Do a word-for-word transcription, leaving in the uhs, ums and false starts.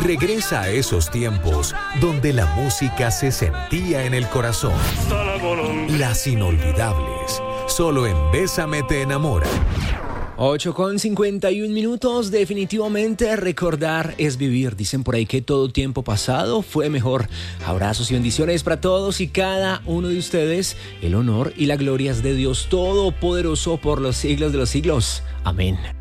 Regresa a esos tiempos donde la música se sentía en el corazón. Las inolvidables, solo en Bésame te enamora. ocho con cincuenta y un minutos, definitivamente recordar es vivir. Dicen por ahí que todo tiempo pasado fue mejor. Abrazos y bendiciones para todos y cada uno de ustedes. El honor y la gloria es de Dios Todopoderoso por los siglos de los siglos. Amén.